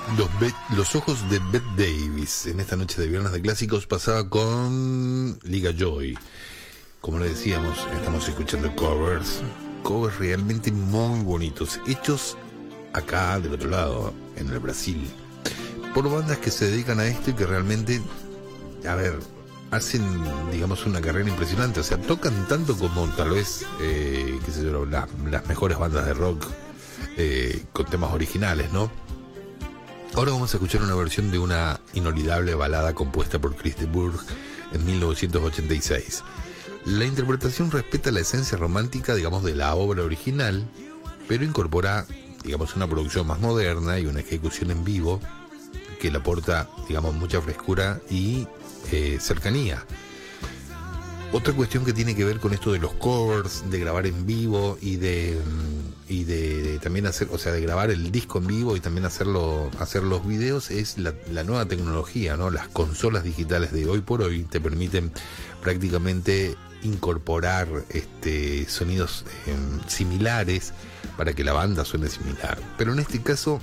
Los ojos de Bette Davis en esta noche de Viernes de Clásicos pasaba con Liga Joy. Como le decíamos, estamos escuchando covers realmente muy bonitos, hechos acá del otro lado, en el Brasil, por bandas que se dedican a esto y que realmente, hacen, digamos, una carrera impresionante. O sea, tocan tanto como tal vez, qué sé yo, las mejores bandas de rock, con temas originales, ¿no? Ahora vamos a escuchar una versión de una inolvidable balada compuesta por Chris de Burgh en 1986. La interpretación respeta la esencia romántica, digamos, de la obra original, pero incorpora, digamos, una producción más moderna y una ejecución en vivo que le aporta, digamos, mucha frescura y cercanía. Otra cuestión que tiene que ver con esto de los covers, de grabar en vivo y de también hacer, o sea, de grabar el disco en vivo y también hacer los videos, es la nueva tecnología, ¿no? Las consolas digitales de hoy por hoy te permiten prácticamente incorporar sonidos similares para que la banda suene similar. Pero en este caso,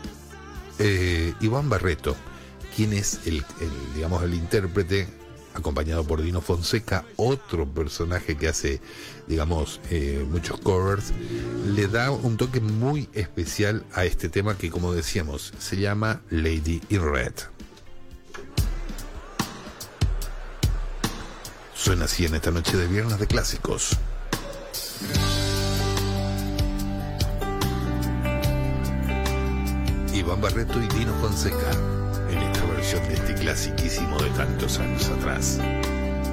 Iván Barreto, quien es el intérprete, acompañado por Dino Fonseca, otro personaje que hace, digamos, muchos covers, le da un toque muy especial a este tema que, como decíamos, se llama Lady in Red. Suena así en esta noche de Viernes de Clásicos. Iván Barreto y Dino Fonseca en esta versión de este clasiquísimo de tantos años atrás.